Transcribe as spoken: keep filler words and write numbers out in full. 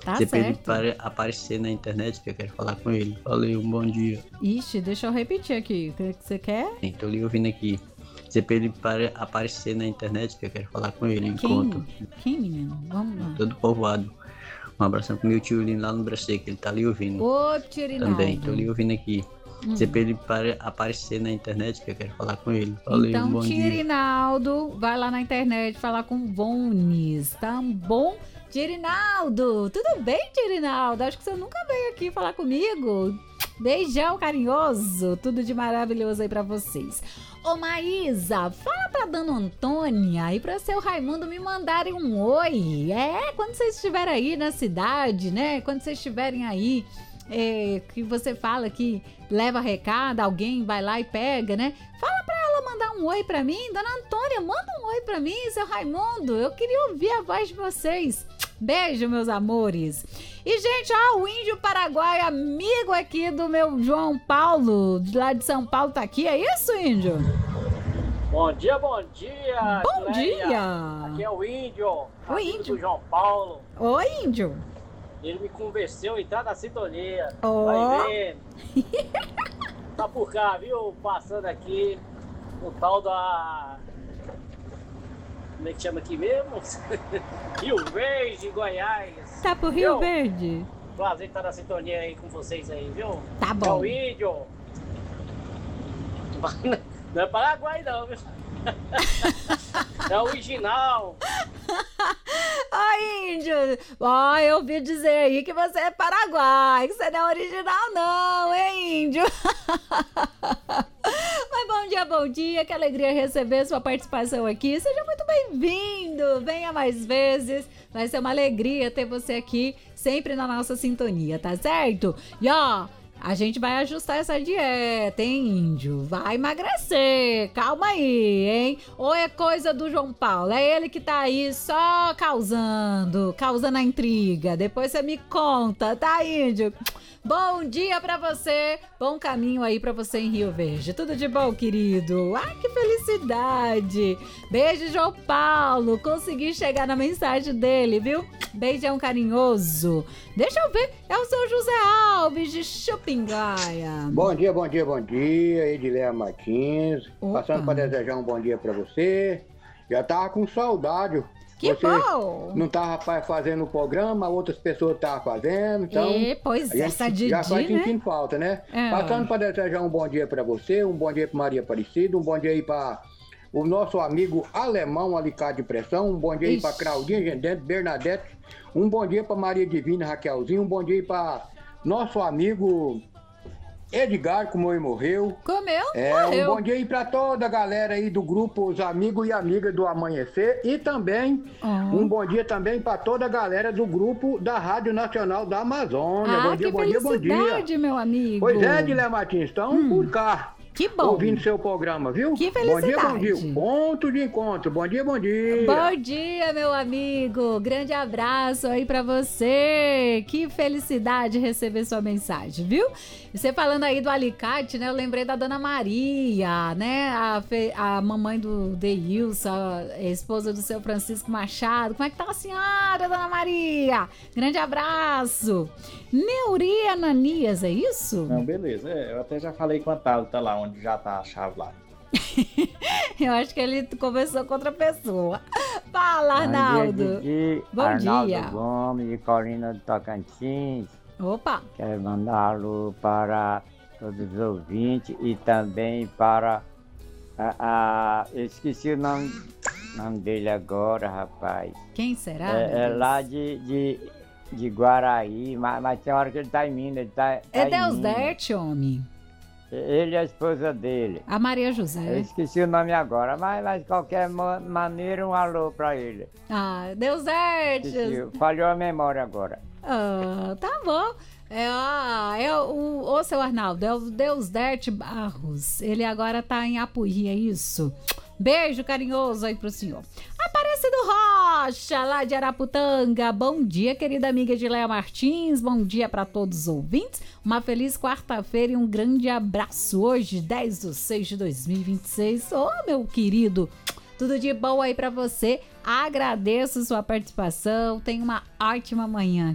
Tá Você pediu certo. para aparecer na internet que eu quero falar com ele. Valeu, um bom dia. Ixi, deixa eu repetir aqui. O que que você quer? Sim, tô lhe ouvindo aqui. Você pediu para aparecer na internet que eu quero falar com ele. Encontro. Quem? Quem, menino? Vamos lá. Todo povoado. Um abração pro meu tio Lino lá no Brasseiro, que ele tá lhe ouvindo. Ô, Tirinaldo. Também, tô lhe ouvindo aqui. Hum. Você pediu para aparecer na internet que eu quero falar com ele. Valeu, Então, um bom dia. Tirinaldo, vai lá na internet falar com o Bones, tá bom? Tirinaldo, tudo bem, Tirinaldo? Acho que você nunca veio aqui falar comigo. Beijão carinhoso, tudo de maravilhoso aí pra vocês. Ô Maísa, fala pra Dona Antônia e pra seu Raimundo me mandarem um oi. É, quando vocês estiverem aí na cidade, né? Quando vocês estiverem aí, é, que você fala que leva recado, alguém vai lá e pega, né? Fala pra ela mandar um oi pra mim. Dona Antônia, manda um oi pra mim, seu Raimundo. Eu queria ouvir a voz de vocês. Beijo, meus amores. E, gente, ó, o Índio Paraguai, amigo aqui do meu João Paulo, de lá de São Paulo, tá aqui. É isso, Índio? Bom dia, bom dia. Bom Cleia. dia. Aqui é o Índio. O amigo Índio. do João Paulo. Oi, Índio. Ele me convenceu a entrar na sintonia. Ó. Vai vendo. Tá por cá, viu? Passando aqui o tal da... Como é que chama aqui mesmo? Rio Verde, Goiás. Tá pro Rio Viu? Verde? Prazer estar na sintonia aí com vocês aí, viu? Tá É bom. o Índio. Não é Paraguai não, viu? É o original. Oi, Índio. Ó, eu ouvi dizer aí que você é paraguai, que você não é original não, hein, Índio? Mas bom dia, bom dia, que alegria receber sua participação aqui. Seja muito bem-vindo, venha mais vezes. Vai ser uma alegria ter você aqui, sempre na nossa sintonia, tá certo? E ó, a gente vai ajustar essa dieta, hein, Índio? Vai emagrecer, calma aí, hein? Ou é coisa do João Paulo? É ele que tá aí só causando, causando a intriga. Depois você me conta, tá, Índio? Bom dia pra você, bom caminho aí pra você em Rio Verde. Tudo de bom, querido? Ai, que felicidade! Beijo, João Paulo. Consegui chegar na mensagem dele, viu? Beijão carinhoso. Deixa eu ver, é o seu José Alves de Chupingaia. Bom dia, bom dia, bom dia, Edileia Martins. Opa. Passando para desejar um bom dia para você. Já tava com saudade. Que você bom! não tava fa- fazendo o programa, outras pessoas estavam fazendo, então E, pois, a gente essa Didi, já vai né? sentindo falta, né? É. Passando para desejar um bom dia para você, um bom dia para Maria Aparecida, um bom dia aí para o nosso amigo Alemão Alicate de Pressão, um bom dia aí para Ixi. Claudinha Gendente, Bernadette, um bom dia para Maria Divina Raquelzinho, um bom dia aí para nosso amigo Edgar, como ele morreu. Comeu? É, Morreu. um bom dia aí pra toda a galera aí do grupo Os Amigos e Amigas do Amanhecer e também Oh. um bom dia também pra toda a galera do grupo da Rádio Nacional da Amazônia. Ah, bom dia, que bom dia, bom dia. felicidade, meu amigo. Pois é, Dilé Martins, estão por cá. Que bom. Ouvindo seu programa, viu? Que Bom dia, bom felicidade. dia. Ponto de encontro. Bom dia, bom dia. Bom dia, meu amigo. Grande abraço aí pra você. Que felicidade receber sua mensagem, viu? E você falando aí do alicate, né? Eu lembrei da Dona Maria, né? A, fe- a mamãe do Deilson, a esposa do seu Francisco Machado. Como é que tá a senhora, Dona Maria? Grande abraço. Neuri Ananias, é isso? Não, beleza. É, eu até já falei com a Thalita lá, onde já tá a chave lá. Eu acho que ele conversou com outra pessoa. Fala, Arnaldo. Didi, Bom Arnaldo dia. Gomes, de Colina do Tocantins. Opa. Quero mandá-lo para todos os ouvintes e também para a, a- eu esqueci o nome, nome dele agora, rapaz. Quem será? É, meu é Deus? lá de, de, de Guaraí, mas, mas tem hora que ele tá em Minas. Ele tá, É tá em Deus Minas. Derte, homem. Ele e a esposa dele. A Maria Eu José. esqueci o nome agora, mas, mas de qualquer ma- maneira um alô pra ele. Ah, Deus Derte. Esqueci, falhou a memória agora. Ah, tá bom. É, ah, é o, ô, seu Arnaldo, é o Deus Derte Barros. Ele agora tá em Apuí, é isso? Beijo carinhoso aí pro senhor. Aparecido Rocha, lá de Araputanga. Bom dia, querida amiga Edileia Martins. Bom dia para todos os ouvintes. Uma feliz quarta-feira e um grande abraço. Hoje, dez de seis de dois mil e vinte e seis. Ô, meu querido, tudo de bom aí para você. Agradeço sua participação. Tenha uma ótima manhã.